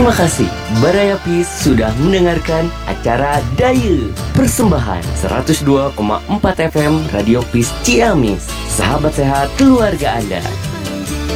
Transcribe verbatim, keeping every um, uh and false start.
Terima kasih Baraya Peace sudah mendengarkan acara Daya persembahan seratus dua koma empat F M Radio Peace Ciamis. Sahabat sehat keluarga Anda.